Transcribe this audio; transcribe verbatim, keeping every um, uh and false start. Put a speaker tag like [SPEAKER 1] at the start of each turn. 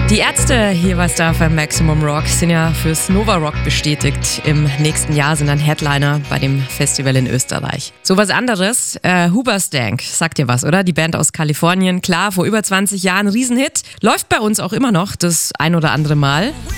[SPEAKER 1] Die Ärzte hier bei Star F M Maximum Rock sind ja fürs Nova Rock bestätigt. Im nächsten Jahr sind dann Headliner bei dem Festival in Österreich. So was anderes, äh, Hoobastank, sagt dir was, oder? Die Band aus Kalifornien, klar, vor über zwanzig Jahren, Riesenhit. Läuft bei uns auch immer noch das ein oder andere Mal.